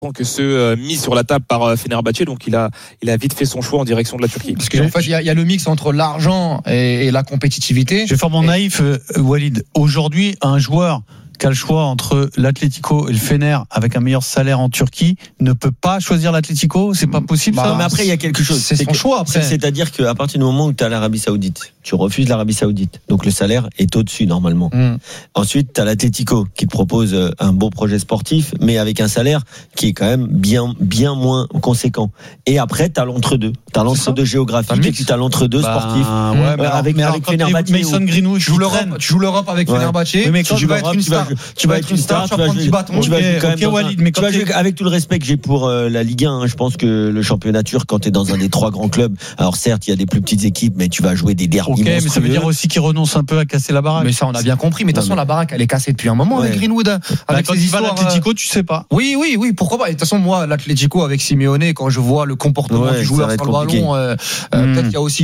que ceux mis sur la table par Fenerbahçe, donc il a vite fait son choix en direction de la Turquie. Parce qu'en fait, il y a le mix entre l'argent et la compétitivité. Je vais faire mon naïf, Walid. Aujourd'hui, un joueur qui a le choix entre l'Atlético et le Fener avec un meilleur salaire en Turquie ne peut pas choisir l'Atlético. C'est pas possible, ça. Non, mais après il y a quelque chose. C'est son choix après. C'est-à-dire qu'à partir du moment où tu as l'Arabie Saoudite, tu refuses l'Arabie Saoudite, donc le salaire est au-dessus normalement. Ensuite, tu as l'Atlético qui te propose un beau projet sportif, mais avec un salaire qui est quand même bien moins conséquent. Et après, tu as l'entre-deux. Tu as l'entre-deux géographique et puis tu as l'entre-deux sportif. Ouais, mais avec Fenerbahçe. Mason Greenwood, Tu joues l'Europe avec Fenerbahçe. Oui, mais quand tu vas être une star. Tu vas être une star, tu vas prendre 10 bâtons. Tu vas jouer avec tout le respect que j'ai pour la Ligue 1. Je pense que le championnat turc, quand tu es dans un des 3 grands clubs, alors certes, il y a des plus petites équipes, mais tu vas jouer des derbys monstrueux. Mais ça veut dire aussi qu'il renonce un peu à casser la baraque. Mais ça, on a bien compris. Mais de toute façon, la baraque, elle est cassée depuis un moment avec Greenwood. Avec quand les il va à histoires. l'Atlético, tu sais pas. Oui, pourquoi pas. Et de toute façon, moi, l'Atlético avec Simeone, quand je vois le comportement du joueur sur le ballon, peut-être qu'il y a aussi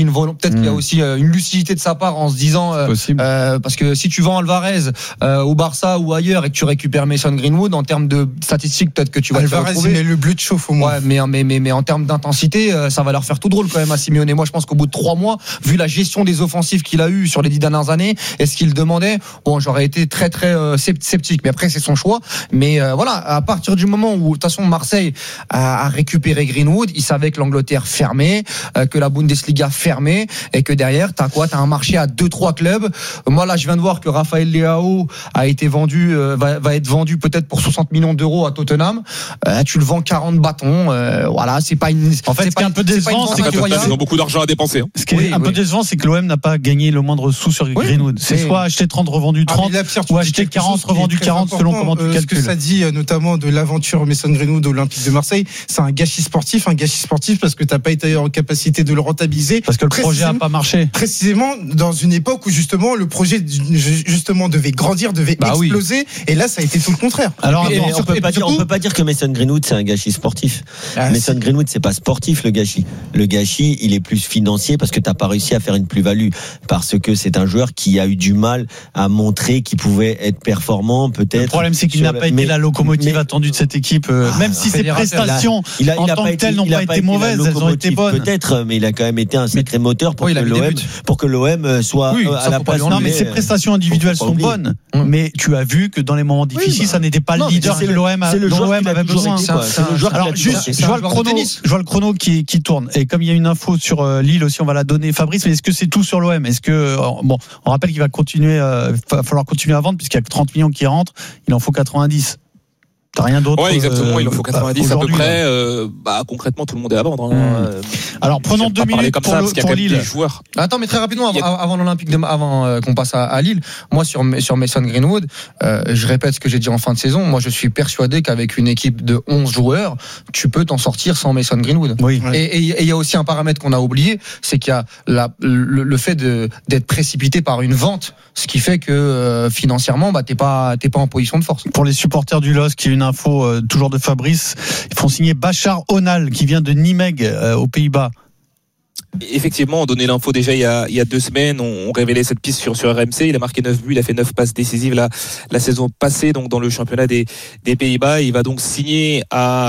une lucidité de sa part en se disant, parce que si tu vends Alvarez au Barça ou ailleurs et que tu récupères Mason Greenwood, en termes de statistiques, peut-être que tu vas Alvarez, il met le bleu de chauffe au moins. Ouais, mais en termes d'intensité, ça va leur faire tout drôle quand même à Simeone. Moi, je pense qu'au bout de 3 mois, vu la gestion des offensives qu'il a eu sur les 10 dernières années et ce qu'il demandait, bon, j'aurais été très très sceptique. Mais après, c'est son choix. Mais voilà, à partir du moment où de toute façon Marseille a récupéré Greenwood, il savait que l'Angleterre fermait, que la Bundesliga fermait et que derrière, t'as un marché à 2-3 clubs. Moi là, je viens de voir que Raphaël Leao a été vendu, va être vendu peut-être pour 60 millions d'euros à Tottenham. Tu le vends 40 bâtons. Voilà, c'est pas une. En fait, ce qui est un peu décevant, c'est qu'ils ont beaucoup d'argent à dépenser. Ce qui est un peu décevant, c'est que l'OM n'a pas gagné le moindre sou sur Greenwood. C'est soit acheter 30, revendu 30, ou acheter 40, revendu 40, selon comment tu calcules. Ce que ça dit, notamment de l'aventure Mason Greenwood au Olympique de Marseille, c'est un gâchis sportif parce que t'as pas été en capacité de le rentabiliser. Parce que le projet a pas marché. Précisément dans une époque où justement le projet justement devait grandir, devait exploser, et là ça a été tout le contraire. Alors on peut pas dire que Mason Greenwood c'est un gâchis sportif. Mason Greenwood c'est pas sportif le gâchis. Le gâchis il est plus financier parce que t'as pas réussi à faire une plus-value, parce que c'est un joueur qui a eu du mal à montrer qu'il pouvait être performant peut-être. Le problème c'est qu'il n'a pas été la locomotive attendue de cette équipe, même si ses prestations en tant que telles n'ont pas été mauvaises, elles ont été bonnes. Peut-être, mais il a quand même été un sacré moteur pour que l'OM soit à la place. Non, mais ses prestations individuelles sont bonnes, mais tu as vu que dans les moments difficiles, ça n'était pas le leader que l'OM avait besoin. Alors juste, je vois le chrono qui tourne, et comme il y a une info sur Lille aussi, on va la donner, Fabrice. Mais est-ce que c'est tout sur l'OM? Est-ce que on rappelle qu'il va falloir continuer à vendre puisqu'il y a que 30 millions qui rentrent, il en faut 90. T'as rien d'autre? Ouais, exactement. Il en faut 90 à peu près. Concrètement, tout le monde est à vendre. Alors, prenons 2 minutes pour Lille. Attends, mais très rapidement, avant l'Olympique, avant qu'on passe à Lille, moi sur Mason Greenwood, je répète ce que j'ai dit en fin de saison. Moi, je suis persuadé qu'avec une équipe de 11 joueurs, tu peux t'en sortir sans Mason Greenwood. Oui. Et il y a aussi un paramètre qu'on a oublié, c'est qu'il y a le fait d'être précipité par une vente, ce qui fait que financièrement, t'es pas en position de force. Pour les supporters du LOSC, qui est une info toujours de Fabrice, ils font signer Bachar Onal qui vient de Nîmes aux Pays-Bas. Effectivement, on donnait l'info déjà il y a 2 semaines, on révélait cette piste sur RMC. Il a marqué 9 buts, il a fait 9 passes décisives la saison passée, donc dans le championnat des Pays-Bas. Il va donc signer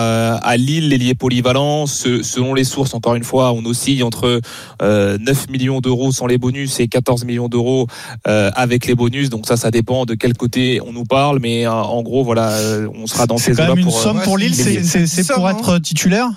à Lille, l'ailier polyvalent. Selon les sources, encore une fois, on oscille entre 9 millions d'euros sans les bonus et 14 millions d'euros avec les bonus. Donc ça dépend de quel côté on nous parle, mais en gros, voilà, on sera dans ces eaux-là. C'est quand même une somme pour Lille, c'est pour être titulaire.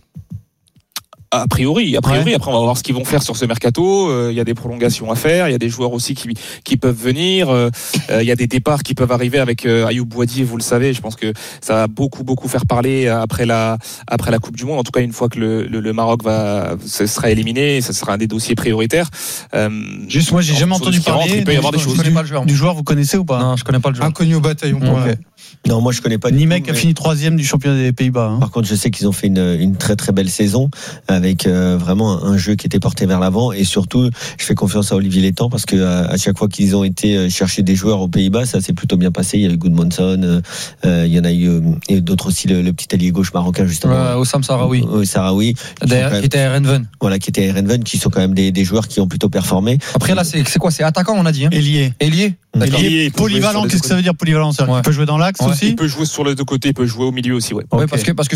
A priori, après on va voir ce qu'ils vont faire sur ce mercato. Il y a des prolongations à faire, il y a des joueurs aussi qui peuvent venir. Il y a des départs qui peuvent arriver avec Ayoub Boadi, vous le savez. Je pense que ça va beaucoup faire parler après la Coupe du Monde. En tout cas, une fois que le Maroc sera éliminé, ça sera un des dossiers prioritaires. Juste, moi, j'ai jamais entendu parler. Il peut y avoir des choses. Du joueur, vous connaissez ou pas? Non, je connais pas le joueur. Inconnu au bataillon. Okay. Non, moi je connais pas. Nîmes a fini 3e du championnat des Pays-Bas. Par contre, je sais qu'ils ont fait une très très belle saison avec vraiment un jeu qui était porté vers l'avant, et surtout, je fais confiance à Olivier Létang parce que à chaque fois qu'ils ont été chercher des joueurs aux Pays-Bas, ça s'est plutôt bien passé. Il y a eu Goodmanson, il y en a eu et d'autres aussi, le petit allié gauche marocain justement. Oussam Sahraoui. Sahraoui. Qui était à Erenven. Voilà, qui sont quand même des joueurs qui ont plutôt performé. Après là, c'est quoi? C'est attaquant, on a dit. Ailier. Polyvalent, qu'est-ce que ça veut dire polyvalent? Il peut jouer dans l'axe aussi. Il peut jouer sur les deux côtés, il peut jouer au milieu aussi, ouais. Parce que